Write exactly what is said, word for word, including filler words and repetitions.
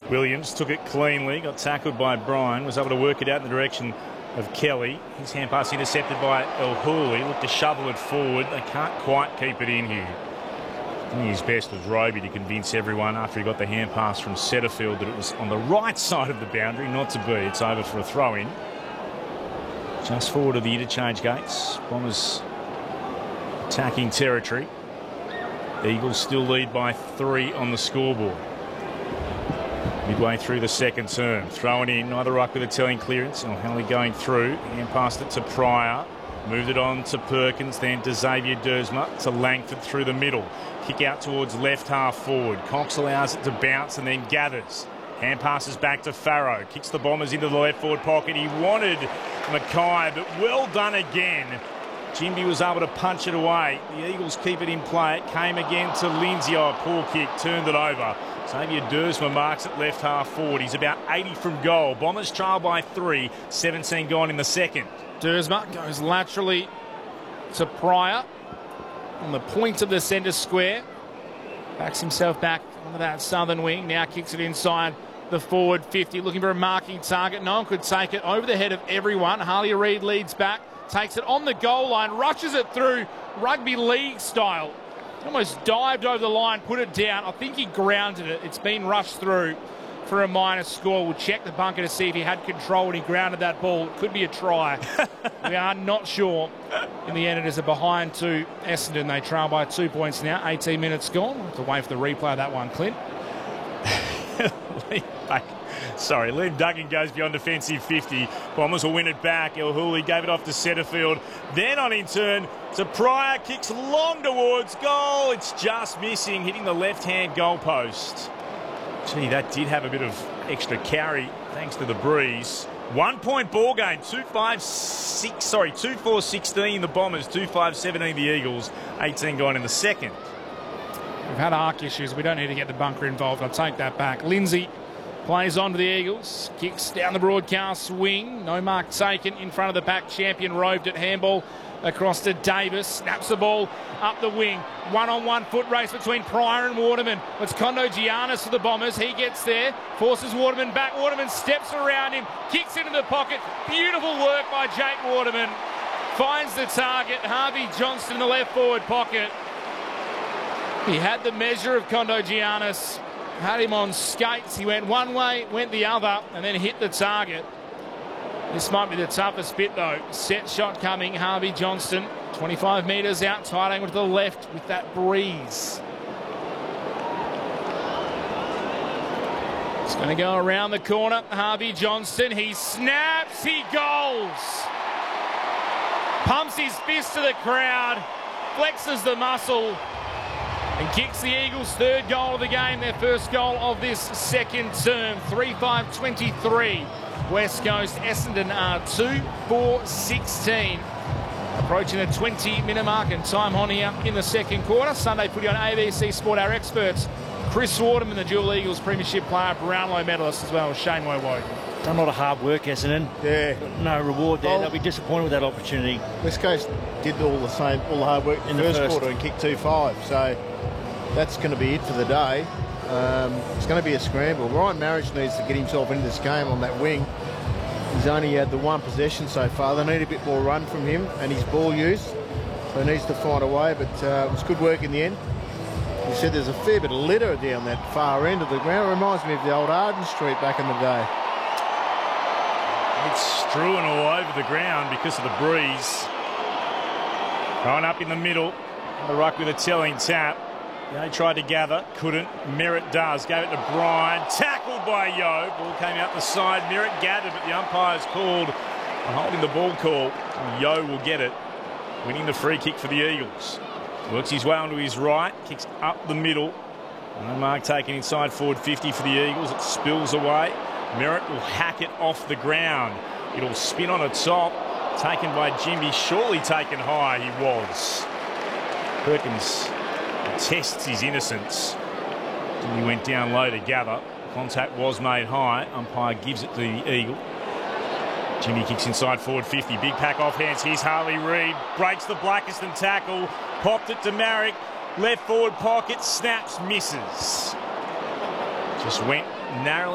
Williams took it cleanly, got tackled by Bryan, was able to work it out in the direction of Kelly. His hand pass intercepted by El Houli, looked to shovel it forward. They can't quite keep it in here. I think his best was Roby to convince everyone after he got the hand pass from Setterfield that it was on the right side of the boundary, not to be. It's over for a throw-in. Just forward of the interchange gates. Bombers attacking territory. Eagles still lead by three on the scoreboard. Midway through the second term. Thrown in, neither ruck with a telling clearance. O'Haley going through. Hand passed it to Pryor. Moved it on to Perkins, then to Xavier Dersma, to Langford through the middle. Kick out towards left half forward. Cox allows it to bounce and then gathers. Hand passes back to Farrow. Kicks the Bombers into the left forward pocket. He wanted Mackay, but well done again. Jimby was able to punch it away. The Eagles keep it in play. It came again to Lindsay. Oh, poor kick, turned it over. Xavier Dersma marks it left half forward. He's about eighty from goal. Bombers trail by three. seventeen gone in the second. Dersma goes laterally to Pryor on the point of the centre square. Backs himself back onto that southern wing. Now kicks it inside the forward fifty. Looking for a marking target. No one could take it over the head of everyone. Harley Reid leads back. Takes it on the goal line. Rushes it through rugby league style. Almost dived over the line. Put it down. I think he grounded it. It's been rushed through for a minor score. We'll check the bunker to see if he had control when he grounded that ball. It could be a try. We are not sure. In the end, it is a behind to Essendon. They trail by two points now. eighteen minutes gone. We'll have to wait for the replay of that one, Clint. Sorry, Liam Duggan goes beyond defensive fifty. Bombers will win it back. El Houli gave it off to Setterfield. Then on in turn to Pryor. Kicks long towards goal. It's just missing, hitting the left-hand goalpost. Gee, that did have a bit of extra carry thanks to the breeze. One-point ball game. two five six, sorry, two four sixteen the Bombers, two five seventeen the Eagles. eighteen gone in the second. We've had arc issues. We don't need to get the bunker involved. I'll take that back. Lindsay plays on to the Eagles. Kicks down the broadcast wing. No mark taken in front of the back. Champion roved at handball across to Davis. Snaps the ball up the wing. One-on-one foot race between Pryor and Waterman. It's Kondogiannis for the Bombers. He gets there. Forces Waterman back. Waterman steps around him. Kicks into the pocket. Beautiful work by Jake Waterman. Finds the target. Harvey Johnston in the left forward pocket. He had the measure of Kondogiannis. Had him on skates. He went one way, went the other, and then hit the target. This might be the toughest bit, though. Set shot coming. Harvey Johnston, twenty-five metres out, tight angle to the left with that breeze. It's going to go around the corner. Harvey Johnston. He snaps. He goals. Pumps his fist to the crowd. Flexes the muscle. And kicks the Eagles' third goal of the game, their first goal of this second term. three five twenty-three. West Coast, Essendon are two four sixteen. Approaching the twenty minute mark and time on here in the second quarter. Sunday footy on A B C Sport. Our experts, Chris Waterman, the dual Eagles Premiership player, Brownlow medalist, as well as Shane Woewode. Done a lot of hard work, Essendon. Yeah. No reward there. Well, They'll be disappointed with that opportunity. West Coast did all the same, all the hard work in the first, first quarter and kicked two five. So that's going to be it for the day. Um, it's going to be a scramble. Ryan Marriage needs to get himself into this game on that wing. He's only had the one possession so far. They need a bit more run from him and his ball use. So he needs to find a way, but uh, it was good work in the end. He said there's a fair bit of litter down that far end of the ground. It reminds me of the old Arden Street back in the day. It's strewn all over the ground because of the breeze. Going up in the middle. The ruck with a telling tap. They tried to gather, couldn't. Merritt does. Gave it to Bryan. Tackled by Yo. Ball came out the side. Merritt gathered, but the umpire's called a holding the ball call. Yo will get it, winning the free kick for the Eagles. Works his way onto his right. Kicks up the middle. No mark taken inside forward fifty for the Eagles. It spills away. Merritt will hack it off the ground. It'll spin on its top. Taken by Jimby. Surely taken high. He was. Perkins tests his innocence. He went down low to gather. Contact was made high. Umpire gives it to the Eagle. Jimmy kicks inside forward fifty. Big pack off hands. Here's Harley Reid. Breaks the Blackiston tackle. Popped it to Marrick. Left forward pocket. Snaps. Misses. Just went narrowly.